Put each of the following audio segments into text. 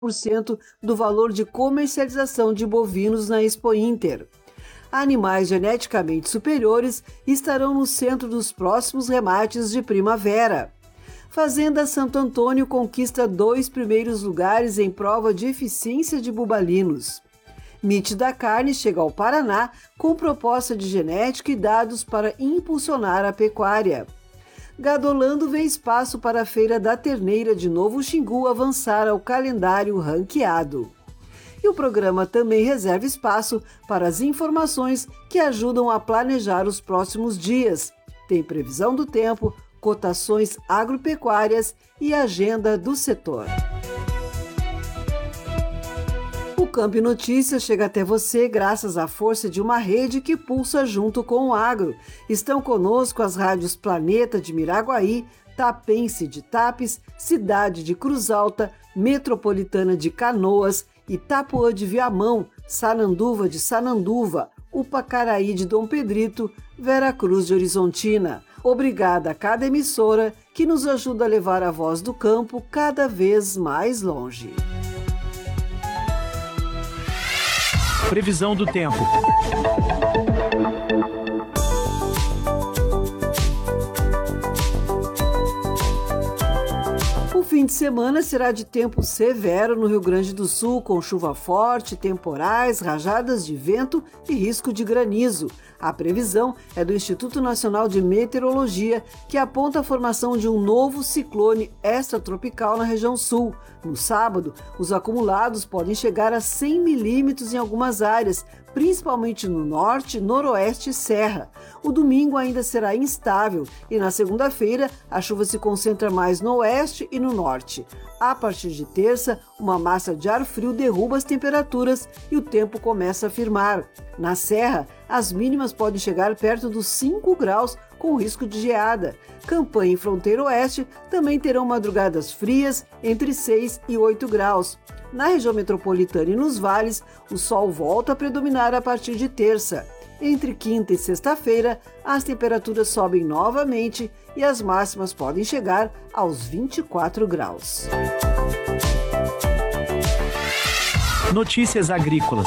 do valor de comercialização de bovinos na Expo Inter. Animais geneticamente superiores estarão no centro dos próximos remates de primavera. Fazenda Santo Antônio conquista 2 primeiros lugares em prova de eficiência de bubalinos. MIT da Carne chega ao Paraná com proposta de genética e dados para impulsionar a pecuária. Gadolando vê espaço para a Feira da Terneira de Novo Xingu avançar ao calendário ranqueado. E o programa também reserva espaço para as informações que ajudam a planejar os próximos dias. Tem previsão do tempo, cotações agropecuárias e agenda do setor. O Campo Notícias chega até você graças à força de uma rede que pulsa junto com o agro. Estão conosco as rádios Planeta de Miraguaí, Tapense de Tapes, Cidade de Cruz Alta, Metropolitana de Canoas, Itapuã de Viamão, Sananduva de Sananduva, Upacaraí de Dom Pedrito, Vera Cruz de Horizontina. Obrigada a cada emissora que nos ajuda a levar a voz do campo cada vez mais longe. Previsão do tempo. O fim de semana será de tempo severo no Rio Grande do Sul, com chuva forte, temporais, rajadas de vento e risco de granizo. A previsão é do Instituto Nacional de Meteorologia, que aponta a formação de um novo ciclone extratropical na região sul. No sábado, os acumulados podem chegar a 100 milímetros em algumas áreas, principalmente no norte, noroeste e serra. O domingo ainda será instável e na segunda-feira a chuva se concentra mais no oeste e no norte. A partir de terça, uma massa de ar frio derruba as temperaturas e o tempo começa a firmar. Na serra, as mínimas podem chegar perto dos 5 graus, com risco de geada. Campanha e Fronteira Oeste também terão madrugadas frias, entre 6 e 8 graus. Na região metropolitana e nos vales, o sol volta a predominar a partir de terça. Entre quinta e sexta-feira, as temperaturas sobem novamente e as máximas podem chegar aos 24 graus. Notícias agrícolas.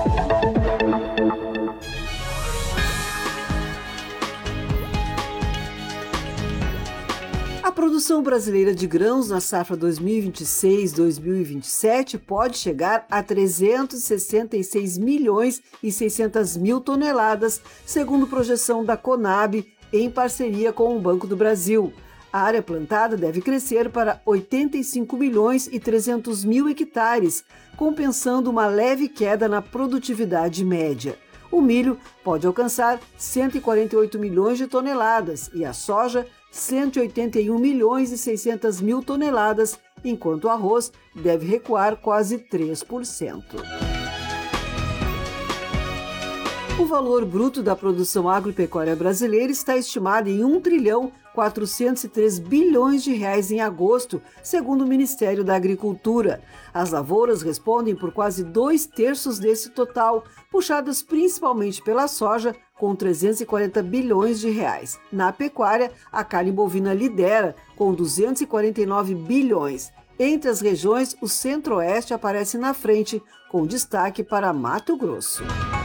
A produção brasileira de grãos na safra 2026-2027 pode chegar a 366 milhões e 600 mil toneladas, segundo projeção da Conab, em parceria com o Banco do Brasil. A área plantada deve crescer para 85 milhões e 300 mil hectares, compensando uma leve queda na produtividade média. O milho pode alcançar 148 milhões de toneladas e a soja 181 milhões e 600 mil toneladas, enquanto o arroz deve recuar quase 3%. O valor bruto da produção agropecuária brasileira está estimado em R$1,403 bilhões em agosto, segundo o Ministério da Agricultura. As lavouras respondem por quase 2/3 desse total, puxadas principalmente pela soja, com 340 bilhões de reais. Na pecuária, a carne bovina lidera, com 249 bilhões. Entre as regiões, o Centro-Oeste aparece na frente, com destaque para Mato Grosso.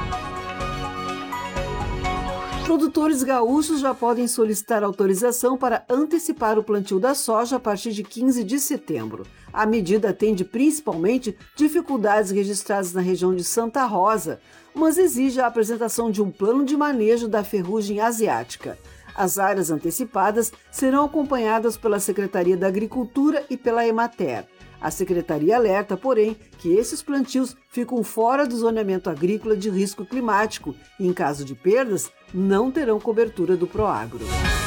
Produtores gaúchos já podem solicitar autorização para antecipar o plantio da soja a partir de 15 de setembro. A medida atende principalmente dificuldades registradas na região de Santa Rosa, mas exige a apresentação de um plano de manejo da ferrugem asiática. As áreas antecipadas serão acompanhadas pela Secretaria da Agricultura e pela Emater. A Secretaria alerta, porém, que esses plantios ficam fora do zoneamento agrícola de risco climático e, em caso de perdas, não terão cobertura do Proagro.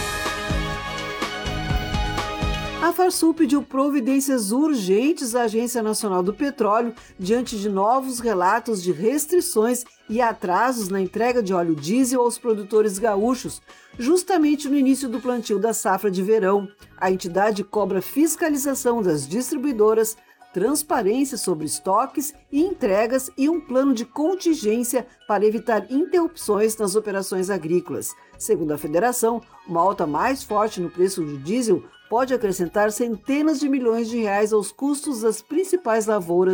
A Farsul pediu providências urgentes à Agência Nacional do Petróleo diante de novos relatos de restrições e atrasos na entrega de óleo diesel aos produtores gaúchos, justamente no início do plantio da safra de verão. A entidade cobra fiscalização das distribuidoras, transparência sobre estoques e entregas e um plano de contingência para evitar interrupções nas operações agrícolas. Segundo a federação, uma alta mais forte no preço do diesel pode acrescentar centenas de milhões de reais aos custos das principais lavouras